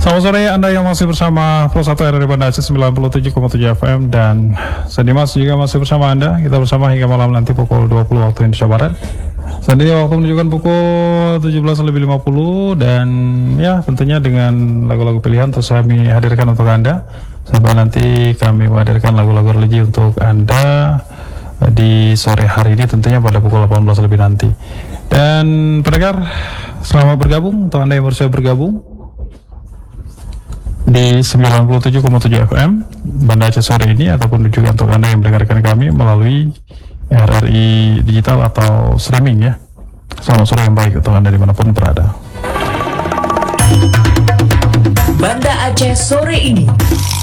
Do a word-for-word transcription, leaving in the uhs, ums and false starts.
Selamat sore Anda yang masih bersama Pro satu R R I Banda Aceh sembilan puluh tujuh koma tujuh F M, dan Sandimas juga masih bersama Anda. Kita bersama hingga malam nanti pukul dua puluh waktu Indonesia Barat. Sandi waktu menunjukkan pukul tujuh belas lebih lima puluh, dan ya tentunya dengan lagu-lagu pilihan terus kami hadirkan untuk Anda. Sampai nanti kami menghadirkan lagu-lagu religi untuk Anda di sore hari ini, tentunya pada pukul delapan belas lebih nanti. Dan pendengar, selamat bergabung untuk Anda yang baru saja bergabung di sembilan puluh tujuh koma tujuh F M Banda Aceh sore ini, ataupun juga untuk Anda yang mendengarkan kami melalui R R I digital atau streaming ya. Selamat sore yang baik untuk Anda dimanapun berada. Banda Aceh sore ini